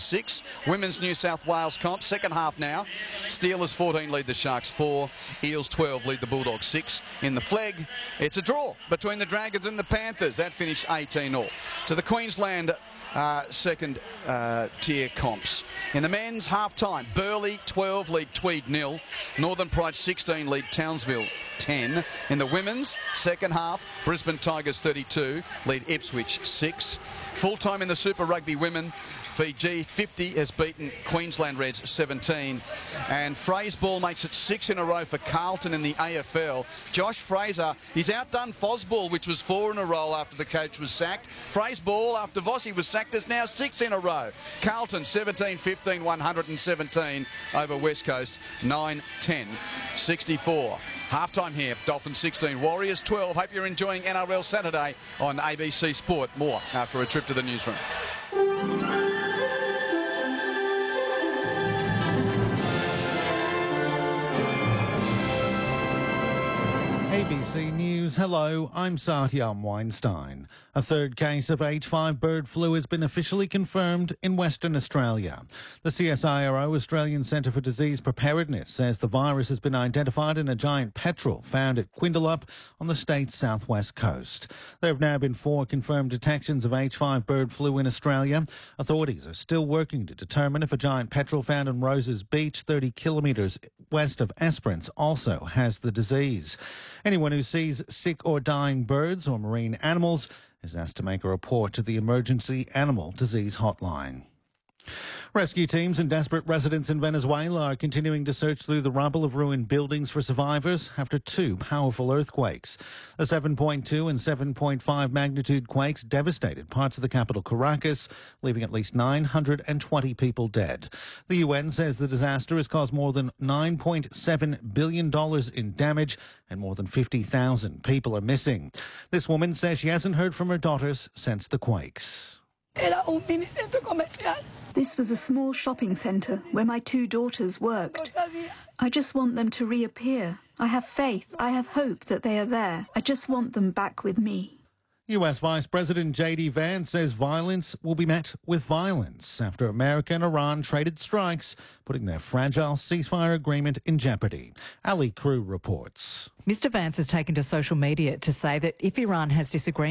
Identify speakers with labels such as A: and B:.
A: 6. Women's New South Wales comp, second half now. Steelers 14 lead the Sharks 4. Eels 12 lead the Bulldogs 6. In the flag, it's a draw between the Dragons and the Panthers. That finished 18-all. To the Queensland second tier comps. In the men's half-time, Burleigh 12 lead Tweed 0. Northern Pride 16 lead Townsville 10. In the women's second half, Brisbane Tigers 32 lead Ipswich 6. Full-time in the Super Rugby women, Fiji 50 has beaten Queensland Reds 17. And Fraser makes it 6 in a row for Carlton in the AFL. Josh Fraser, he's outdone Fosball, which was 4 in a row after the coach was sacked. Fraser, after Vossi was sacked, is now 6 in a row. Carlton 17-15, 117 over West Coast, 9-10, 64. Halftime here, Dolphins 16, Warriors 12. Hope you're enjoying NRL Saturday on ABC Sport. More after a trip to the newsroom.
B: ABC News, hello, I'm Satyam Weinstein. A third case of H5 bird flu has been officially confirmed in Western Australia. The CSIRO, Australian Centre for Disease Preparedness, says the virus has been identified in a giant petrel found at Quindalup on the state's southwest coast. There have now been 4 confirmed detections of H5 bird flu in Australia. Authorities are still working to determine if a giant petrel found on Roses Beach, 30 kilometres west of Esperance, also has the disease. Anyone who sees sick or dying birds or marine animals is asked to make a report to the Emergency Animal Disease Hotline. Rescue teams and desperate residents in Venezuela are continuing to search through the rubble of ruined buildings for survivors after 2 powerful earthquakes. The 7.2 and 7.5 magnitude quakes devastated parts of the capital Caracas, leaving at least 920 people dead. The UN says the disaster has caused more than $9.7 billion in damage and more than 50,000 people are missing. This woman says she hasn't heard from her daughters since the quakes.
C: This was a small shopping centre where my 2 daughters worked. I just want them to reappear. I have faith, I have hope that they are there. I just want them back with me.
B: US Vice President J.D. Vance says violence will be met with violence after America and Iran traded strikes, putting their fragile ceasefire agreement in jeopardy. Ali Crew reports.
D: Mr Vance has taken to social media to say that if Iran has disagreements